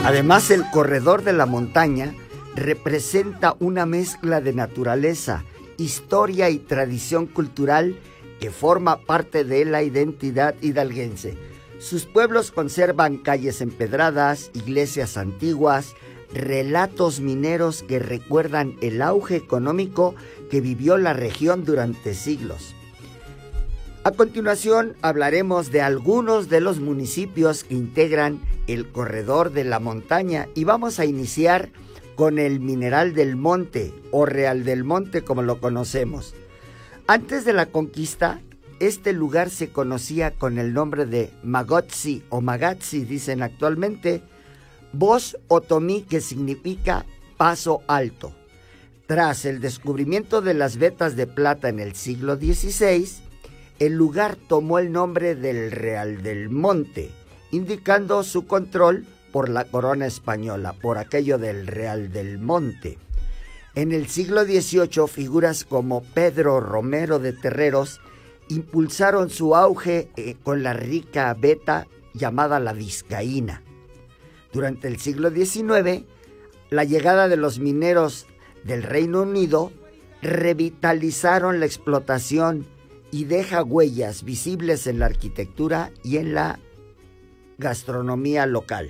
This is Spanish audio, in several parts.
Además, el corredor de la montaña representa una mezcla de naturaleza, historia y tradición cultural que forma parte de la identidad hidalguense. Sus pueblos conservan calles empedradas, iglesias antiguas, relatos mineros que recuerdan el auge económico que vivió la región durante siglos. A continuación hablaremos de algunos de los municipios que integran el corredor de la montaña y vamos a iniciar con el Mineral del Monte o Real del Monte como lo conocemos. Antes de la conquista, este lugar se conocía con el nombre de Magotzi o Magatzi, dicen actualmente, voz otomí que significa paso alto. Tras el descubrimiento de las vetas de plata en el siglo XVI, el lugar tomó el nombre del Real del Monte, indicando su control por la corona española, por aquello del Real del Monte. En el siglo XVIII, figuras como Pedro Romero de Terreros impulsaron su auge con la rica veta llamada la vizcaína. Durante el siglo XIX, la llegada de los mineros del Reino Unido revitalizaron la explotación y deja huellas visibles en la arquitectura y en la gastronomía local.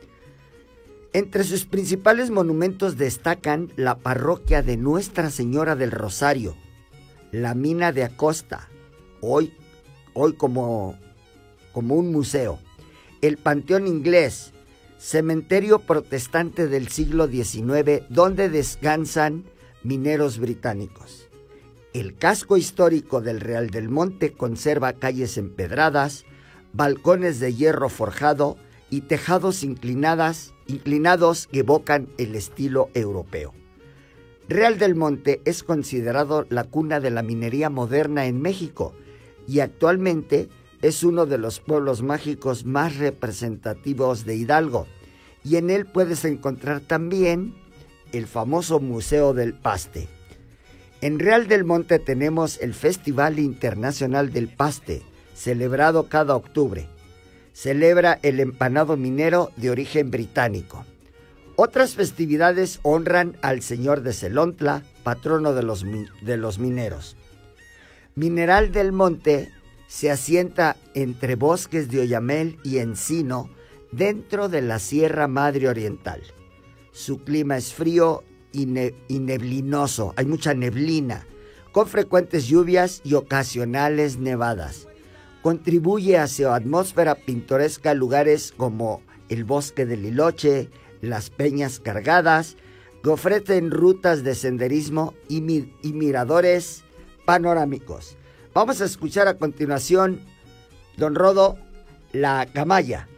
Entre sus principales monumentos destacan la parroquia de Nuestra Señora del Rosario, la mina de Acosta, hoy como un museo, el Panteón Inglés, cementerio protestante del siglo XIX donde descansan mineros británicos. El casco histórico del Real del Monte conserva calles empedradas, balcones de hierro forjado y tejados inclinados que evocan el estilo europeo. Real del Monte es considerado la cuna de la minería moderna en México y actualmente es uno de los pueblos mágicos más representativos de Hidalgo, y en él puedes encontrar también el famoso Museo del Paste. En Real del Monte tenemos el Festival Internacional del Paste, celebrado cada octubre. Celebra el empanado minero de origen británico. Otras festividades honran al Señor de Celontla, patrono de los mineros. Mineral del Monte se asienta entre bosques de oyamel y encino dentro de la Sierra Madre Oriental. Su clima es frío y neblinoso, hay mucha neblina, con frecuentes lluvias y ocasionales nevadas. Contribuye a su atmósfera pintoresca lugares como el bosque de Liloche, las Peñas Cargadas, que ofrecen rutas de senderismo y miradores panorámicos. Vamos a escuchar a continuación, don Rodo, La Camaya.